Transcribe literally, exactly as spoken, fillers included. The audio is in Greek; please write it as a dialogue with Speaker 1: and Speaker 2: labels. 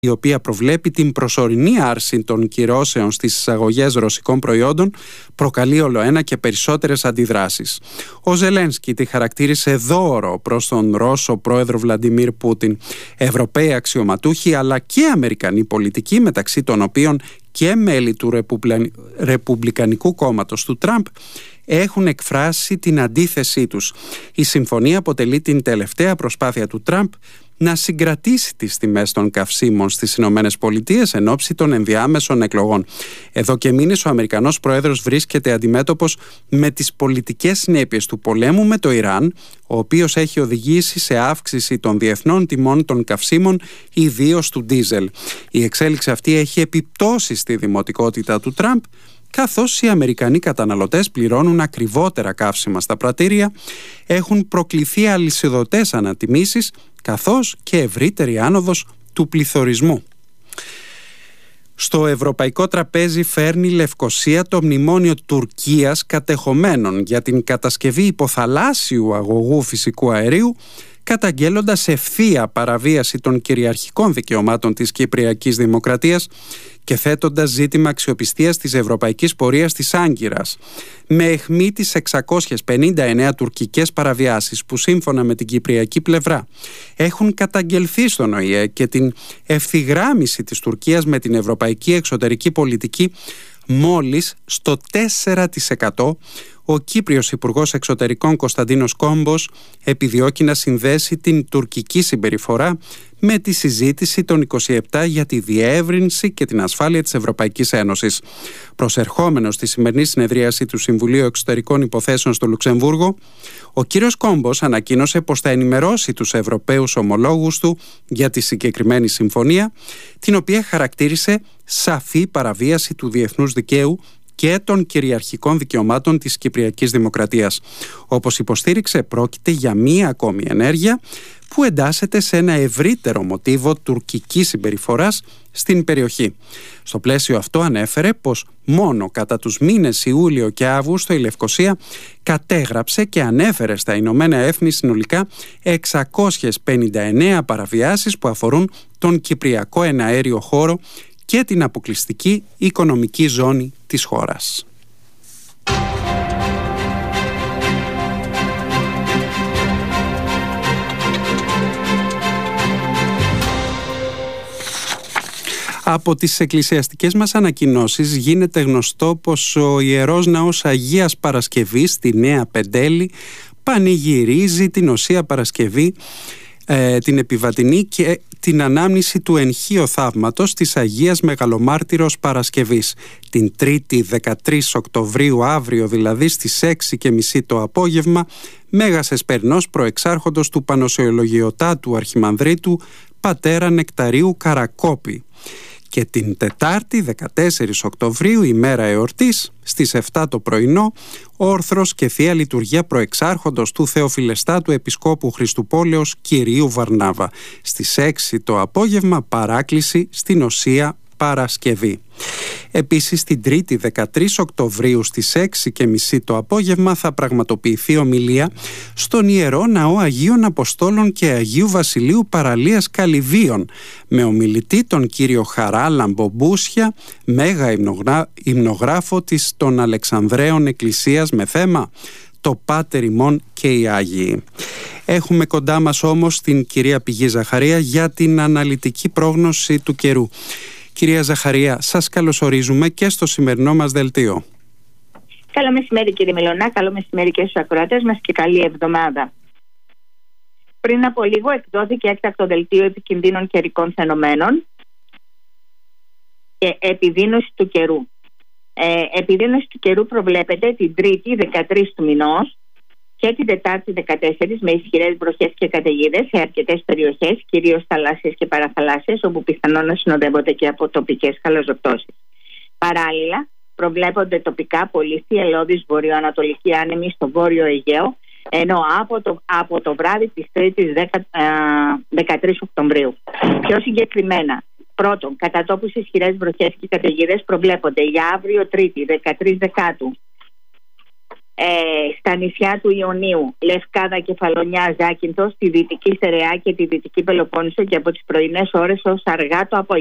Speaker 1: η οποία προβλέπει την προσωρινή άρση των κυρώσεων στις εισαγωγές ρωσικών προϊόντων, προκαλεί ολοένα και περισσότερες αντιδράσεις. Ο Ζελένσκι τη χαρακτήρισε δώρο προς τον Ρώσο πρόεδρο Βλαντιμίρ Πούτιν. Ευρωπαίοι αξιωματούχοι αλλά και Αμερικανοί πολιτικοί, μεταξύ των οποίων και μέλη του Ρεπουμπλα... Ρεπουμπλικανικού κόμματος του Τραμπ, έχουν εκφράσει την αντίθεσή τους. Η συμφωνία αποτελεί την τελευταία προσπάθεια του Τραμπ να συγκρατήσει τις τιμές των καυσίμων στις Ηνωμένες Πολιτείες εν ώψη των ενδιάμεσων εκλογών. Εδώ και μήνες ο Αμερικανός Πρόεδρος βρίσκεται αντιμέτωπος με τις πολιτικές συνέπειες του πολέμου με το Ιράν, ο οποίος έχει οδηγήσει σε αύξηση των διεθνών τιμών των καυσίμων, ιδίως του ντίζελ. Η εξέλιξη αυτή έχει επιπτώσει στη δημοτικότητα του Τραμπ, καθώς οι Αμερικανοί καταναλωτές πληρώνουν ακριβότερα καύσιμα στα πρατήρια, έχουν προκληθεί αλυσιδωτές ανατιμήσεις, καθώς και ευρύτερη άνοδος του πληθωρισμού. Στο ευρωπαϊκό τραπέζι φέρνει η Λευκοσία το μνημόνιο Τουρκίας κατεχομένων για την κατασκευή υποθαλάσσιου αγωγού φυσικού αερίου, καταγγέλλοντας ευθεία παραβίαση των κυριαρχικών δικαιωμάτων της Κυπριακής Δημοκρατίας και θέτοντας ζήτημα αξιοπιστίας της ευρωπαϊκής πορείας της Άγκυρας, με αιχμή τις εξακόσιες πενήντα εννέα τουρκικές παραβιάσεις που σύμφωνα με την κυπριακή πλευρά έχουν καταγγελθεί στον Ο Η Ε και την ευθυγράμμιση της Τουρκίας με την ευρωπαϊκή εξωτερική πολιτική μόλις στο τέσσερα τοις εκατό. Ο Κύπριος Υπουργός Εξωτερικών Κωνσταντίνος Κόμπος επιδιώκει να συνδέσει την τουρκική συμπεριφορά με τη συζήτηση των είκοσι επτά για τη διεύρυνση και την ασφάλεια της Ευρωπαϊκής Ένωσης. Προσερχόμενος στη σημερινή συνεδρίαση του Συμβουλίου Εξωτερικών Υποθέσεων στο Λουξεμβούργο, ο κύριος Κόμπος ανακοίνωσε πως θα ενημερώσει τους Ευρωπαίους ομολόγους του για τη συγκεκριμένη συμφωνία, την οποία χαρακτήρισε σαφή παραβίαση του διεθνούς δικαίου και των κυριαρχικών δικαιωμάτων της Κυπριακής Δημοκρατίας. Όπως υποστήριξε, πρόκειται για μία ακόμη ενέργεια που εντάσσεται σε ένα ευρύτερο μοτίβο τουρκικής συμπεριφοράς στην περιοχή. Στο πλαίσιο αυτό ανέφερε πως μόνο κατά τους μήνες Ιούλιο και Αύγουστο η Λευκοσία κατέγραψε και ανέφερε στα Ηνωμένα Έθνη συνολικά εξακόσιες πενήντα εννέα παραβιάσεις που αφορούν τον Κυπριακό εναέριο χώρο και την αποκλειστική οικονομική ζώνη της χώρας. Από τις εκκλησιαστικές μας ανακοινώσεις γίνεται γνωστό πως ο Ιερός Ναός Αγίας Παρασκευής στη Νέα Πεντέλη πανηγυρίζει την Οσία Παρασκευή, ε, την Επιβατινή και την ανάμνηση του Ενχείου Θαύματος της Αγίας Μεγαλομάρτυρος Παρασκευής. Την Τρίτη δεκατρείς Οκτωβρίου, αύριο δηλαδή, στις έξι και μισή το απόγευμα, Μέγας Εσπερινός Προεξάρχοντος του Πανοσιολογιωτάτου Αρχιμανδρίτου Πατέρα Νεκταρίου Καρακόπη. Και την Τετάρτη δεκατέσσερις Οκτωβρίου, ημέρα εορτής, στις επτά το πρωινό, όρθρος και Θεία Λειτουργία Προεξάρχοντος του Θεοφιλεστάτου Επισκόπου Χριστουπόλεως Κυρίου Βαρνάβα. Στις έξι το απόγευμα, παράκληση στην Οσία Παρασκευή. Επίσης την Τρίτη δεκατρείς Οκτωβρίου στις έξι και μισή το απόγευμα θα πραγματοποιηθεί ομιλία στον Ιερό Ναό Αγίων Αποστόλων και Αγίου Βασιλείου Παραλίας Καλυβίων με ομιλητή τον κύριο Χαράλαμπο Μπούσια, μέγα υμνογράφο της των Αλεξανδραίων Εκκλησίας, με θέμα το Πάτερ ημών και οι Άγιοι. Έχουμε κοντά μας όμως την κυρία Πηγή Ζαχαρία για την αναλυτική πρόγνωση του καιρού. Κυρία Ζαχαρία, σας καλωσορίζουμε και στο σημερινό μας δελτίο.
Speaker 2: Καλό μεσημέρι κύριε Μιλωνά, καλό μεσημέρι και στους ακροατές μας και καλή εβδομάδα. Πριν από λίγο εκδόθηκε έκτακτο δελτίο επικινδύνων καιρικών φαινομένων και επιδείνωση του καιρού. Ε, επιδείνωση του καιρού προβλέπεται την Τρίτη δεκατρείς του μηνός και την Τετάρτη δεκατέσσερις με ισχυρές βροχές και καταιγίδες σε αρκετές περιοχές, κυρίως θαλάσσιες και παραθαλάσσιες, όπου πιθανόν να συνοδεύονται και από τοπικές χαλαζοπτώσεις. Παράλληλα, προβλέπονται τοπικά πολύ θυελλώδης βορειοανατολική άνεμη στο βόρειο Αιγαίο, ενώ από το, από το βράδυ της Τρίτης δεκατρείς Οκτωβρίου. Πιο συγκεκριμένα, πρώτον, κατά τόπους ισχυρές βροχές και καταιγίδες προβλέπονται για αύριο Τρίτη δεκατρείς Δεκάτου ε, στα νησιά του Ιωνίου, Λευκάδα, Κεφαλονιά, Ζάκυνθο, στη Δυτική Στερεά και τη Δυτική Πελοπόννησο και από τις πρωινές ώρες ως αργά το απόγευμα.